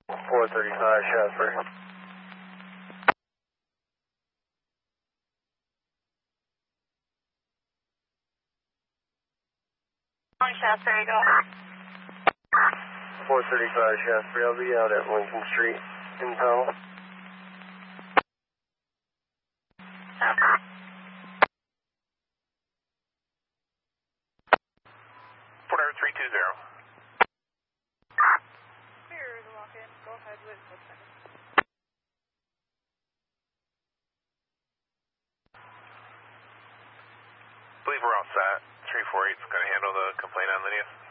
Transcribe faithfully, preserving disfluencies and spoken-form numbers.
four thirty-five, Shasbury. On Shasbury, go. four thirty-five, Shasbury. I'll be out at Lincoln Street in Powell. Fort Ever three two zero. Clear the walk-in. Go ahead with what's next. Believe we're all set. three four eight's going to handle the complaint on Lydia.